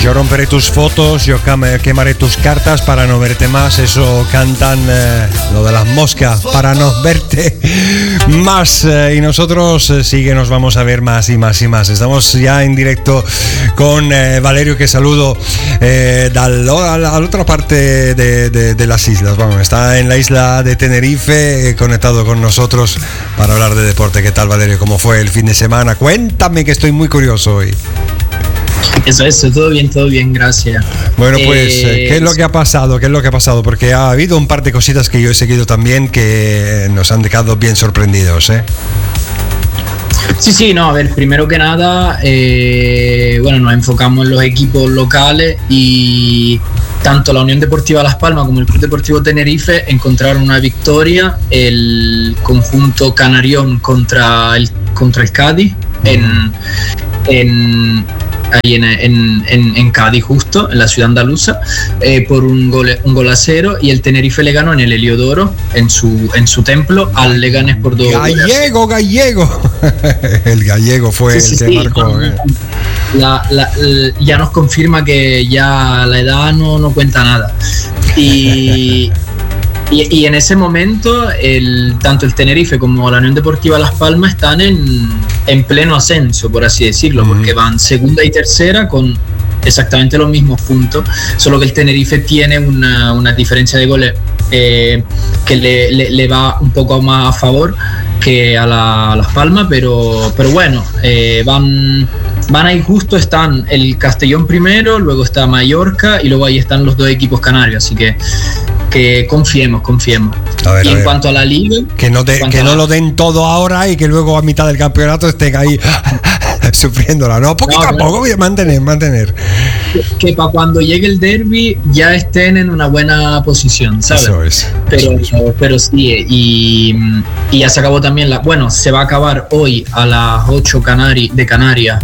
Yo romperé tus fotos, yo quemaré tus cartas para no verte más. Eso cantan lo de las moscas, para no verte más. Y nosotros sí que nos vamos a ver más y más y más. Estamos ya en directo con Valerio, que saludo a la otra parte de las islas. Vamos, está en la isla de Tenerife, conectado con nosotros para hablar de deporte. ¿Qué tal, Valerio? ¿Cómo fue el fin de semana? Cuéntame, que estoy muy curioso hoy. Eso, todo bien, gracias. Bueno, pues, ¿qué es lo que ha pasado? Porque ha habido un par de cositas que yo he seguido también que nos han dejado bien sorprendidos, ¿eh? Sí, no, a ver, primero que nada, nos enfocamos en los equipos locales y tanto la Unión Deportiva Las Palmas como el Club Deportivo Tenerife encontraron una victoria, el conjunto canarión contra el Cádiz en Cádiz, justo en la ciudad andaluza, por un gol a 0, y el Tenerife le ganó en el Heliodoro, en su templo, al Leganés por 2 goles. Gallego. El gallego fue el que marcó. Ya nos confirma que ya la edad no cuenta nada. Y en ese momento tanto el Tenerife como la Unión Deportiva Las Palmas están en pleno ascenso, por así decirlo, porque van segunda y tercera con exactamente los mismos puntos, solo que el Tenerife tiene una diferencia de goles que le va un poco más a favor que a Las Palmas, pero bueno, van ahí justo, están el Castellón primero, luego está Mallorca y luego ahí están los dos equipos canarios, así que confiemos. A ver. Cuanto a la liga, que no lo den todo ahora y que luego a mitad del campeonato estén ahí sufriéndola, ¿no? Poquito a poco, voy a mantener. Que para cuando llegue el derbi ya estén en una buena posición, ¿sabes? Eso es. Pero sí, y ya se acabó también se va a acabar hoy a las 8 de Canarias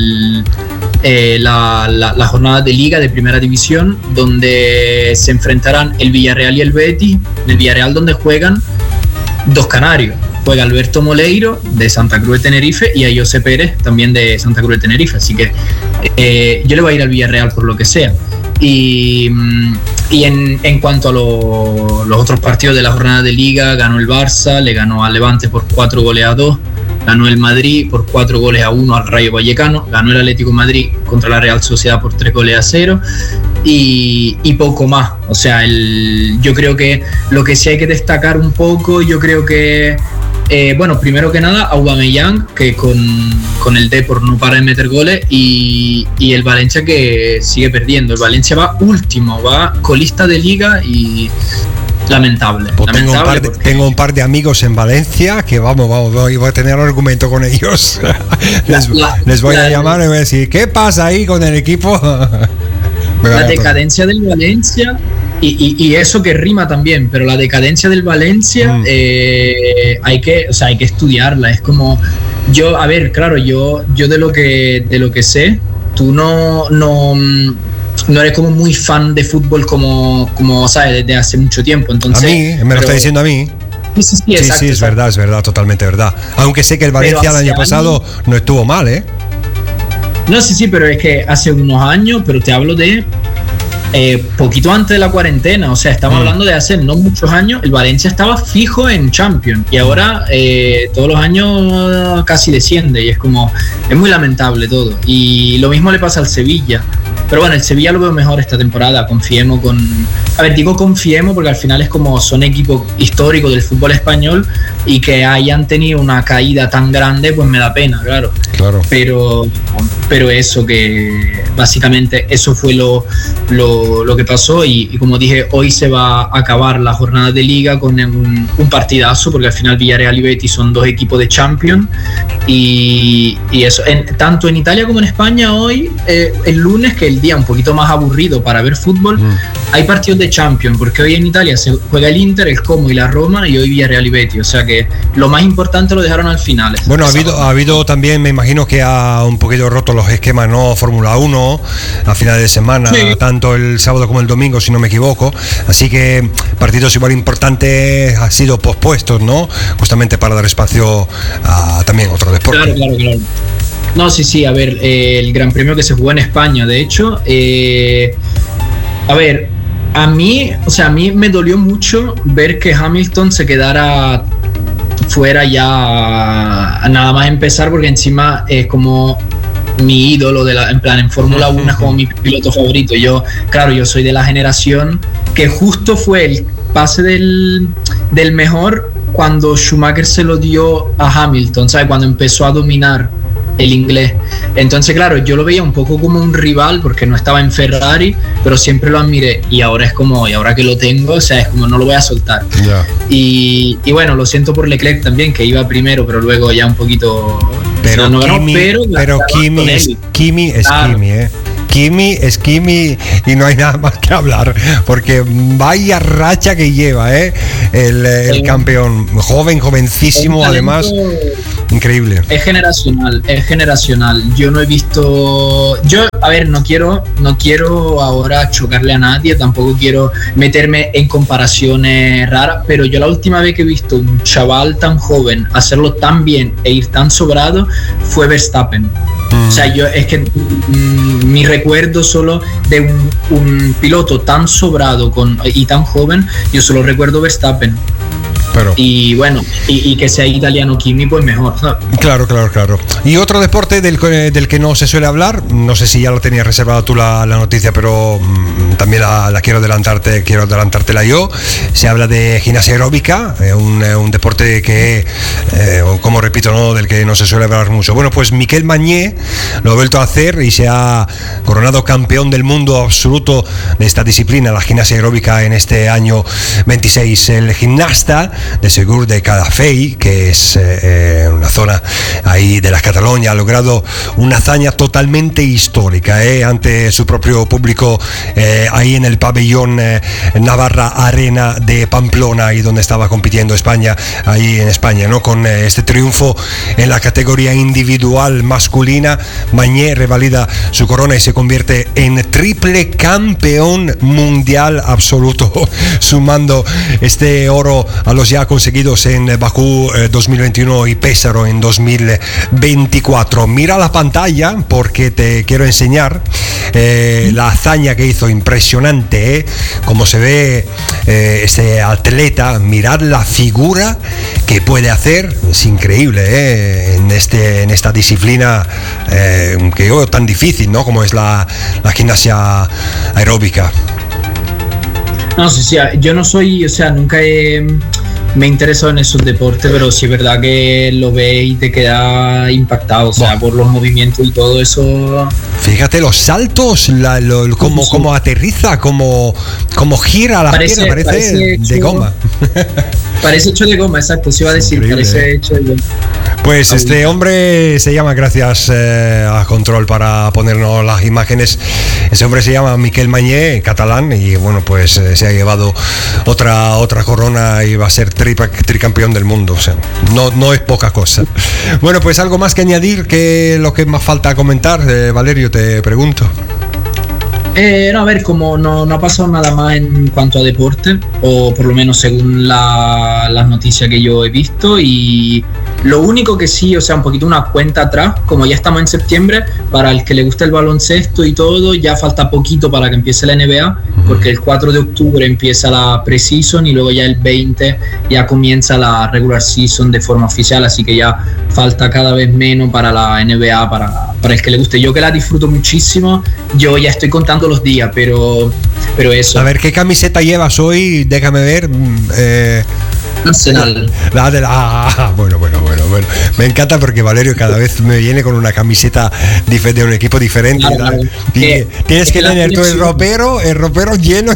la jornada de Liga de Primera División, donde se enfrentarán el Villarreal y el Betis. El Villarreal, donde juegan dos canarios. Juega Alberto Moleiro, de Santa Cruz de Tenerife, y a José Pérez, también de Santa Cruz de Tenerife. Así que yo le voy a ir al Villarreal por lo que sea. Y en cuanto a los otros partidos de la jornada de Liga, ganó el Barça, le ganó al Levante por 4-2. Ganó el Madrid por 4-1 al Rayo Vallecano, ganó el Atlético de Madrid contra la Real Sociedad por 3-0 y poco más. O sea, yo creo que lo que sí hay que destacar un poco, yo creo que primero que nada, Aubameyang, que con el Depor no para de meter goles, y el Valencia, que sigue perdiendo. El Valencia va último, va colista de Liga y lamentable. Pues tengo un par de amigos en Valencia que vamos, voy a tener argumento con ellos. les voy a llamar y voy a decir, ¿qué pasa ahí con el equipo? La decadencia del Valencia, y eso que rima también, pero la decadencia del Valencia hay que estudiarla. Es como yo de lo que sé, tú no eres como muy fan de fútbol como sabes, desde hace mucho tiempo. Entonces, a mí, me lo está diciendo a mí. Sí, exacto, sí, es verdad, totalmente verdad. Aunque sé que el Valencia el año pasado no estuvo mal, ¿eh? No, sí, pero es que hace unos años, pero te hablo de poquito antes de la cuarentena, o sea, estamos hablando de hace no muchos años, el Valencia estaba fijo en Champions y ahora todos los años casi desciende, y es muy lamentable todo. Y lo mismo le pasa al Sevilla. Pero bueno, el Sevilla lo veo mejor esta temporada. Confiemos porque al final es como son equipos históricos del fútbol español, y que hayan tenido una caída tan grande, pues me da pena, claro. Pero eso, que básicamente eso fue lo que pasó, y como dije, hoy se va a acabar la jornada de Liga con un partidazo, porque al final Villarreal y Betis son dos equipos de Champions, y eso, tanto en Italia como en España hoy, el lunes, que el día un poquito más aburrido para ver fútbol, hay partidos de Champions, porque hoy en Italia se juega el Inter, el Como y la Roma, y hoy Villarreal y Betis, o sea que lo más importante lo dejaron al final. Bueno, ha habido también, me imagino que ha un poquito roto los esquemas, ¿no? Fórmula 1 a finales de semana, sí, tanto el sábado como el domingo, si no me equivoco, así que partidos igual importantes han sido pospuestos, ¿no? Justamente para dar espacio a también otro deporte. Claro. No, sí, a ver, el Gran Premio que se jugó en España, de hecho, a ver, a mí me dolió mucho ver que Hamilton se quedara fuera ya nada más empezar, porque encima es como mi ídolo en Fórmula 1, es como mi piloto favorito. Yo soy de la generación que justo fue el pase del mejor cuando Schumacher se lo dio a Hamilton, ¿sabes? Cuando empezó a dominar el inglés. Entonces, claro, yo lo veía un poco como un rival porque no estaba en Ferrari, pero siempre lo admiré. Y ahora es como, y ahora que lo tengo, o sea, es como no lo voy a soltar. Yeah. Y bueno, lo siento por Leclerc también, que iba primero, pero luego ya un poquito. Pero no ganó, pero Kimi es Kimi, Kimi es Kimi y no hay nada más que hablar, porque vaya racha que lleva el campeón, jovencísimo, además, increíble. Es generacional. Yo no he visto, a ver, no quiero ahora chocarle a nadie, tampoco quiero meterme en comparaciones raras, pero yo la última vez que he visto un chaval tan joven hacerlo tan bien e ir tan sobrado fue Verstappen. O sea, es que mi recuerdo solo de un piloto tan sobrado y tan joven, yo solo recuerdo Verstappen. Pero, y bueno, y que sea italiano Kimi, pues mejor, ¿sabes? Claro. Y otro deporte del que no se suele hablar, no sé si ya lo tenías reservado tú la noticia, pero también la quiero adelantártela yo. Se habla de gimnasia aeróbica, un deporte que, como repito, ¿no?, del que no se suele hablar mucho. Bueno, pues Miquel Mañé lo ha vuelto a hacer y se ha coronado campeón del mundo absoluto de esta disciplina, la gimnasia aeróbica, en este año 26. El gimnasta de Segur de Calafell, que es una zona ahí de la Cataluña, ha logrado una hazaña totalmente histórica ante su propio público ahí en el pabellón Navarra Arena de Pamplona, ahí donde estaba compitiendo España, ahí en España, ¿no? Con este triunfo en la categoría individual masculina, Mañé revalida su corona y se convierte en triple campeón mundial absoluto, sumando este oro a los ya conseguidos en Bakú 2021 y Pésaro en 2024. Mira la pantalla porque te quiero enseñar la hazaña que hizo, impresionante, como se ve este atleta. Mirad la figura que puede hacer, es increíble en esta disciplina que yo tan difícil, ¿no?, como es la gimnasia aeróbica. No, sí, yo no soy, nunca me he interesado en esos deportes, pero sí es verdad que lo ves y te queda impactado, por los movimientos y todo eso. Fíjate los saltos, cómo aterriza, cómo gira la pierna, parece de goma. Parece hecho de goma, exacto, se iba a decir, increíble, parece hecho de goma. Pues este hombre se llama, gracias a Control para ponernos las imágenes, ese hombre se llama Miquel Mañé, catalán, y bueno, pues se ha llevado otra corona y va a ser tricampeón del mundo, o sea, no es poca cosa. Bueno, pues algo más que añadir, que lo que más falta comentar, Valerio, te pregunto. No, a ver, como no ha pasado nada más en cuanto a deporte, o por lo menos según las noticias que yo he visto, y lo único que sí, un poquito una cuenta atrás, como ya estamos en septiembre, para el que le gusta el baloncesto y todo, ya falta poquito para que empiece la NBA, porque el 4 de octubre empieza la pre-season y luego ya el 20 ya comienza la regular season de forma oficial, así que ya falta cada vez menos para la NBA, para el que le guste. Yo que la disfruto muchísimo, yo ya estoy contando los días, pero eso. A ver, ¿qué camiseta llevas hoy? Déjame ver. Arsenal. Bueno. Me encanta porque Valerio cada vez me viene con una camiseta de un equipo diferente. Claro. Tienes que tener tú el ropero lleno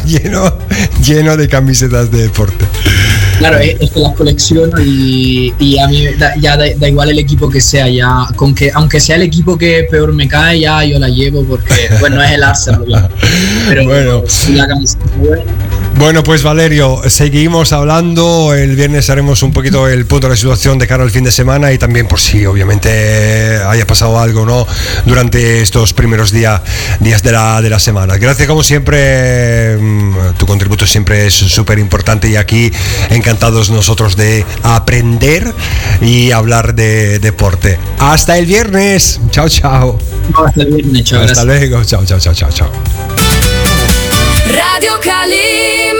de camisetas de deporte. Claro, es que las colecciono y a mí ya da igual el equipo que sea, ya aunque sea el equipo que peor me cae, ya yo la llevo porque, bueno, es el Arsenal, pero bueno, la camiseta buena. Bueno, pues Valerio, seguimos hablando. El viernes haremos un poquito el punto de la situación de cara al fin de semana y también por si obviamente haya pasado algo, ¿no?, durante estos primeros días de la semana. Gracias como siempre, tu contributo siempre es súper importante y aquí encantados nosotros de aprender y hablar de deporte. Hasta el viernes. Chao, chao. Hasta el viernes, chao. Hasta luego. Chao, chao, chao, chao, chao. Radio Calima.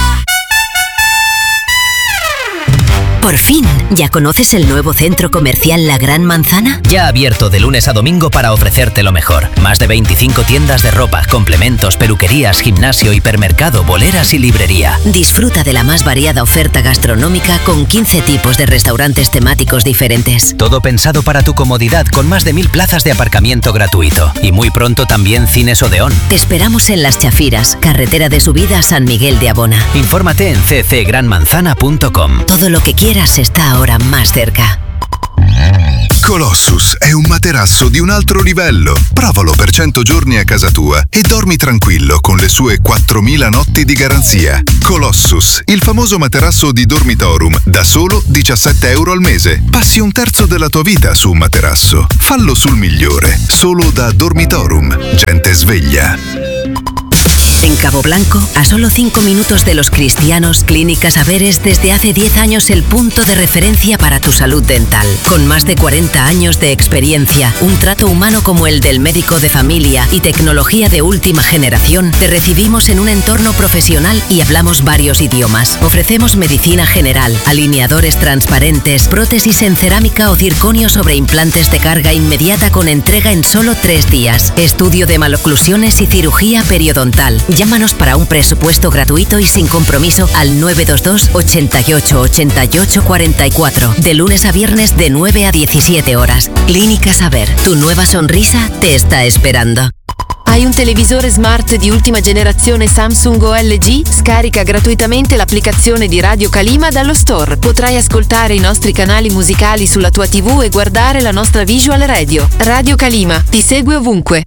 Por fin, ¿ya conoces el nuevo centro comercial La Gran Manzana? Ya abierto de lunes a domingo para ofrecerte lo mejor. Más de 25 tiendas de ropa, complementos, peluquerías, gimnasio, hipermercado, boleras y librería. Disfruta de la más variada oferta gastronómica con 15 tipos de restaurantes temáticos diferentes. Todo pensado para tu comodidad con más de 1000 plazas de aparcamiento gratuito. Y muy pronto también Cines Odeón. Te esperamos en Las Chafiras, carretera de subida a San Miguel de Abona. Infórmate en ccgranmanzana.com. Todo lo que quieras está ahora más cerca. Colossus è un materasso di un altro livello. Provalo per 100 giorni a casa tua e dormi tranquillo con le sue 4000 notti di garanzia. Colossus, il famoso materasso di Dormitorum, da solo €17 al mese. Passi un terzo della tua vita su un materasso. Fallo sul migliore, solo da Dormitorum. Gente sveglia. En Cabo Blanco, a solo 5 minutos de Los Cristianos, Clínica Saber es desde hace 10 años el punto de referencia para tu salud dental. Con más de 40 años de experiencia, un trato humano como el del médico de familia y tecnología de última generación, te recibimos en un entorno profesional y hablamos varios idiomas. Ofrecemos medicina general, alineadores transparentes, prótesis en cerámica o circonio sobre implantes de carga inmediata con entrega en solo 3 días, estudio de maloclusiones y cirugía periodontal. Llámanos para un presupuesto gratuito y sin compromiso al 922 88 88 44, de lunes a viernes de 9 a 17 horas. Clínica Saber, tu nueva sonrisa te está esperando. Hai un televisore smart di ultima generazione Samsung o LG? Scarica gratuitamente l'applicazione di Radio Calima dallo store. Potrai ascoltare i nostri canali musicali sulla tua TV e guardare la nostra visual radio. Radio Calima ti segue ovunque.